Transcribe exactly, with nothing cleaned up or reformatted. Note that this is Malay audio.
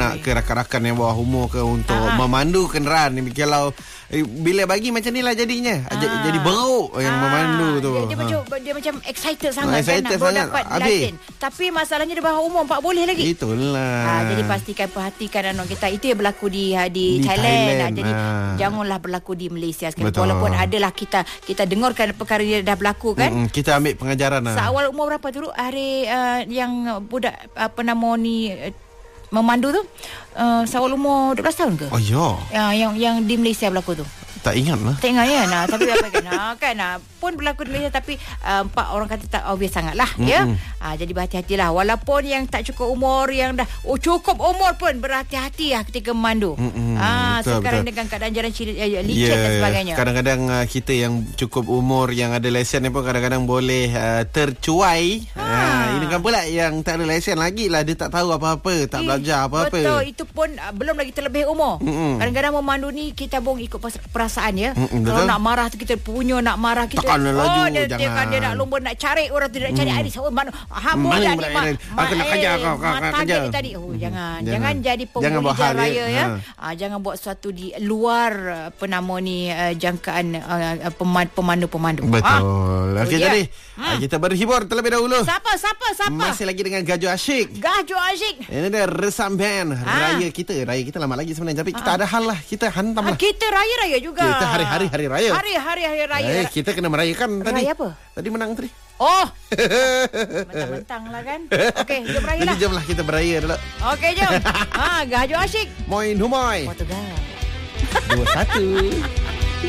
anak-anak ke rakan-rakan yang bawah umur ke untuk Aa. memandu kenderaan. Kalau eh, bila bagi macam ni lah jadinya. Aa. Jadi beruk yang Aa. memandu tu. Dia, dia, ha. macam, dia macam excited sangat excited kan nak sangat. dapat lesen. Tapi masalahnya dia bawah umur tak boleh lagi. Itulah. Ha, jadi pastikan perhatikan anak kita. Itu yang berlaku di di, di Thailand. Thailand. Ha, jadi ha. janganlah berlaku di Malaysia sekali. Walaupun adalah kita kita dengarkan perkara dia dah berlaku kan. Mm-mm, kita ambil pengajaran lah. Seawal umur berapa dulu hari uh, yang budak apa nama ni uh, memandu tu uh, seawal umur dua belas tahun ke? Oh ya. Uh, yang yang di Malaysia berlaku tu. Tak ingat lah. Tak ingat ya. Nah, tapi apa kan? Nah, kan nah, pun berlaku di Malaysia tapi uh, empat orang kata tak obvious sangat lah. Mm-hmm. Ya. Uh, jadi berhati-hatilah. Walaupun yang tak cukup umur, yang dah oh, cukup umur pun berhati-hati lah ketika memandu. Mm-hmm. Uh, betul, sekarang betul. Dengan keadaan jalan cili, uh, licin yeah, dan sebagainya. Kadang-kadang uh, kita yang cukup umur, yang ada lesen ni pun kadang-kadang boleh uh, tercuai. Ha. Uh, ini kan pula yang tak ada lesen lagi lah. Dia tak tahu apa-apa. Tak eh, belajar apa-apa. Betul. Itu pun uh, belum lagi terlebih umur. Mm-hmm. Kadang-kadang memandu ni kita bong ikut perasaan ya. Mm-mm, kalau nak marah tu kita punya nak marah kita. Takkan oh laju, dia, jangan. dia kan dia nak lomba nak cari orang tu nak cari mm. air sama mana. Hamba dah ni mak. Aku nak kerja kau kau kerja tadi. Oh jangan. Jangan, jangan jadi pengguna jalan raya ya. ya. Ha. Jangan buat sesuatu di luar apa nama ni uh, jangkaan uh, pemandu-pemandu. Betul. Ha? Okey jadi hmm. kita berhibur terlebih dahulu. Siapa siapa siapa? Masih lagi dengan Gajo Asyik. Gajo Asyik. Ini dia Resam Band. Ha. Raya kita, raya kita lama lagi sebenarnya tapi ha. kita ada hal lah. Kita hantam lah. Ha, kita raya-raya juga. Kita hari-hari hari raya. Hari-hari hari raya. Eh, kita kena merayakan tadi. Raya apa? Tadi menang tadi. Oh. Mentang-mentang lah kan. Okey, jom raya lah. Jadi jomlah kita beraya dulu. Okey, jom. Ha, Gajo Asyik. Moin humoi. Portugal. Dua satu.